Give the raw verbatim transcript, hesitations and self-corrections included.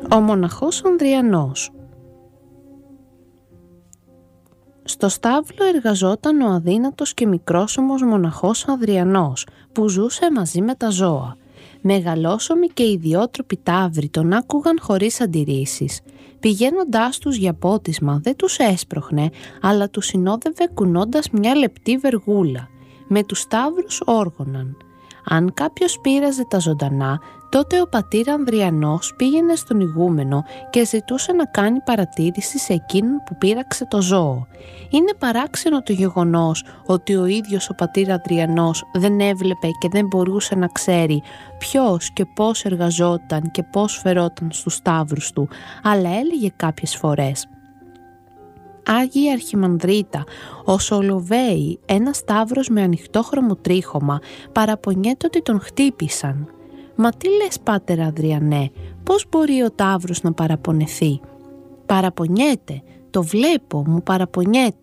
Ο μοναχός Ανδριανός. Στο στάβλο εργαζόταν ο αδύνατος και μικρόσωμος μοναχός Ανδριανός, που ζούσε μαζί με τα ζώα. Μεγαλόσωμοι και ιδιότροποι ταύροι τον άκουγαν χωρίς αντιρρήσεις. Πηγαίνοντάς τους για πότισμα δεν τους έσπροχνε, αλλά τους συνόδευε κουνώντας μια λεπτή βεργούλα. Με τους ταύρους όργωναν. Αν κάποιος πείραζε τα ζωντανά, τότε ο πατήρ Ανδριανός πήγαινε στον ηγούμενο και ζητούσε να κάνει παρατήρηση σε εκείνον που πείραξε το ζώο. Είναι παράξενο το γεγονός ότι ο ίδιος ο πατήρ Ανδριανός δεν έβλεπε και δεν μπορούσε να ξέρει ποιος και πώς εργαζόταν και πώς φερόταν στους σταύρους του, αλλά έλεγε κάποιες φορές: «Άγιε Αρχιμανδρίτα, ο Σολοβέη, ένα σταύρος με ανοιχτόχρωμο τρίχωμα, παραπονιέται ότι τον χτύπησαν». «Μα τι λες, πάτερ Ανδριανέ, πώς μπορεί ο ταύρος να παραπονεθεί?» «Παραπονιέται, το βλέπω, μου παραπονιέται».